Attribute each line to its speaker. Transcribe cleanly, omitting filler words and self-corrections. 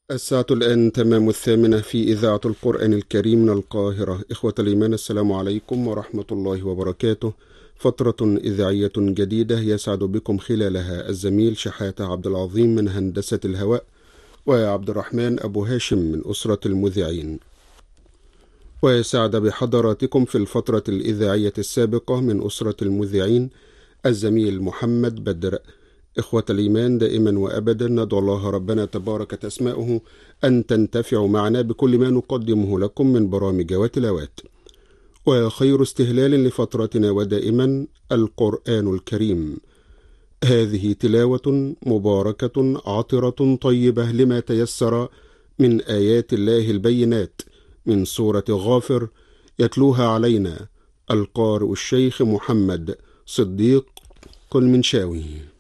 Speaker 1: الساعة الآن تمام 8 في إذاعة القرآن الكريم من القاهرة. إخوة الإيمان، السلام عليكم ورحمة الله وبركاته. فترة إذاعية جديدة يسعد بكم خلالها الزميل شحاتة عبد العظيم من هندسة الهواء، وعبد الرحمن أبو هاشم من أسرة المذيعين. ويسعد بحضراتكم في الفترة الإذاعية السابقة من أسرة المذيعين الزميل محمد بدر. إخوة الإيمان، دائما وأبدا ندعو الله ربنا تبارك اسماؤه أن تنتفعوا معنا بكل ما نقدمه لكم من برامج وتلاوات. وخير استهلال لفترتنا ودائما القرآن الكريم. هذه تلاوة مباركة عطرة طيبة لما تيسر من آيات الله البينات من سورة غافر، يتلوها علينا القارئ الشيخ محمد صديق المنشاوي.